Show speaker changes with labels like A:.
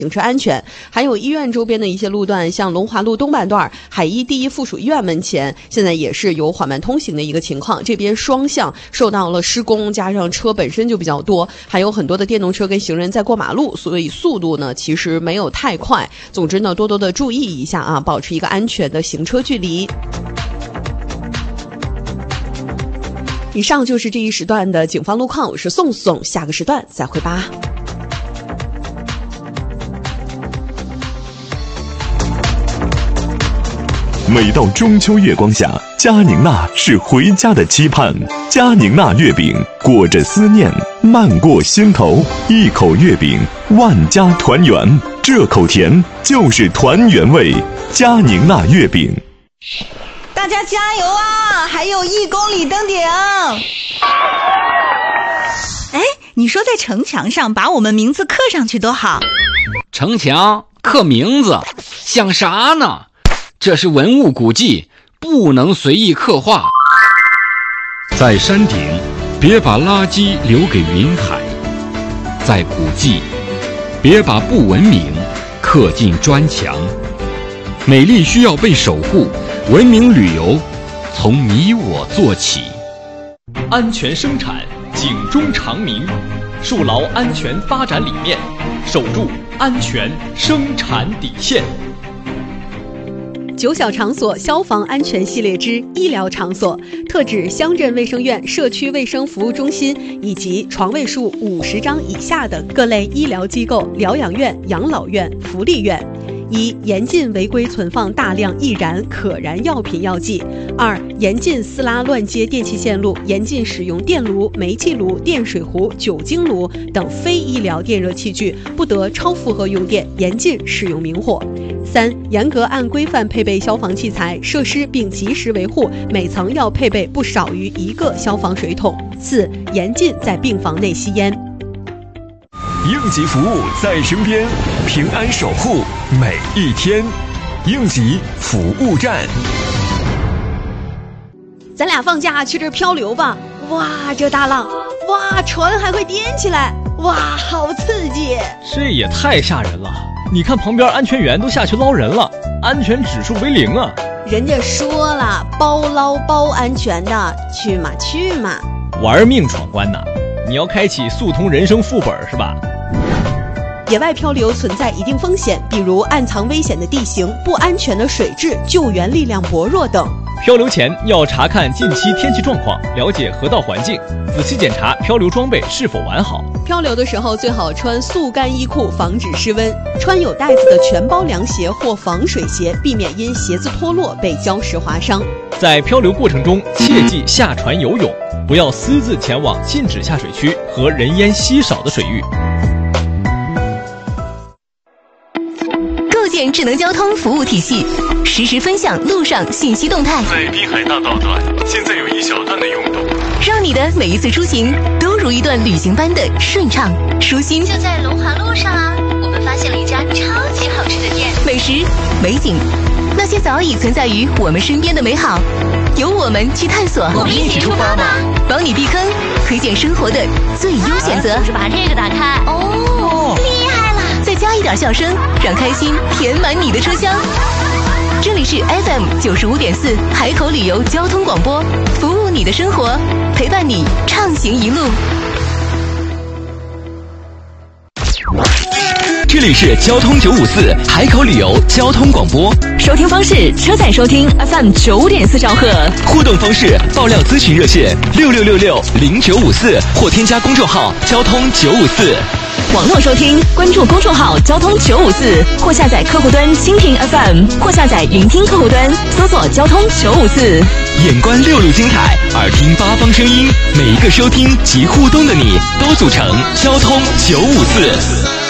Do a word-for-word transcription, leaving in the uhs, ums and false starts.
A: 行车安全。还有医院周边的一些路段，像龙华路东半段海医第一附属医院门前，现在也是有缓慢通行的一个情况，这边双向受到了施工，加上车本身就比较多，还有很多的电动车跟行人在过马路，所以速度呢其实没有太快。总之呢，多多的注意一下啊，保持一个安全的行车距离。以上就是这一时段的警方路况，我是宋宋，下个时段再会吧。
B: 每到中秋月光下，佳宁娜是回家的期盼。佳宁娜月饼裹着思念，漫过心头，一口月饼，万家团圆。这口甜就是团圆味。佳宁娜月饼。
C: 大家加油啊！还有一公里登顶。哎，你说在城墙上把我们名字刻上去多好。
D: 城墙刻名字想啥呢？这是文物古迹，不能随意刻画。在山顶，别把垃圾留给云海；在古迹，别把不文明刻进砖墙。美丽需要被守护，文明旅游从你我做起。
E: 安全生产，警钟长鸣，树牢安全发展理念，守住安全生产底线。
A: 九小场所消防安全系列之医疗场所，特指乡镇卫生院、社区卫生服务中心以及床位数五十张以下的各类医疗机构、疗养院、养老院、福利院。一、严禁违规存放大量易燃、可燃药品药剂；二、严禁私拉乱接电气线路，严禁使用电炉、煤气炉、电水壶、酒精炉等非医疗电热器具，不得超负荷用电，严禁使用明火。三、严格按规范配备消防器材设施，并及时维护，每层要配备不少于一个消防水桶。四、严禁在病房内吸烟。
B: 应急服务在身边，平安守护每一天。应急服务站。
A: 咱俩放假去这儿漂流吧！哇，这大浪，哇，船还会颠起来，哇，好刺激！
E: 这也太吓人了！你看旁边安全员都下去捞人了，安全指数为零啊！
A: 人家说了，包捞包安全的，去嘛去嘛！
E: 玩命闯关呐！你要开启速通人生副本是吧？
A: 野外漂流存在一定风险，比如暗藏危险的地形、不安全的水质、救援力量薄弱等。
E: 漂流前要查看近期天气状况，了解河道环境，仔细检查漂流装备是否完好。
A: 漂流的时候最好穿速干衣裤，防止失温；穿有带子的全包凉鞋或防水鞋，避免因鞋子脱落被礁石划伤。
E: 在漂流过程中，切忌下船游泳，不要私自前往禁止下水区和人烟稀少的水域。
F: 构建智能交通服务体系，实时分享路上信息动态。
B: 在滨海大道段，现在有一小段的拥堵，
F: 让你的每一次出行都如一段旅行般的顺畅舒心。
G: 就在龙华路上啊，我们发现了一家超级好吃的店，
F: 美食、美景，那些早已存在于我们身边的美好，由我们去探索。
G: 我们一起出发吧！
F: 帮你避坑，推荐生活的最优选择。
G: 就是把这个打开哦，厉害了！
F: 再加一点笑声，让开心填满你的车厢。这里是 F M 九十五点四海口旅游交通广播，服务你的生活，陪伴你畅行一路。
H: 这里是交通九五四海口旅游交通广播，
F: 收听方式：车载收听 F M 九点四兆赫。
H: 互动方式：爆料咨询热线六六六六零九五四，或添加公众号交通九五四。
F: 网络收听，关注公众号交通九五四，或下载客户端蜻蜓 F M， 或下载云听客户端，搜索交通九五四。
H: 眼观六路精彩，耳听八方声音，每一个收听及互动的你，都组成交通九五四。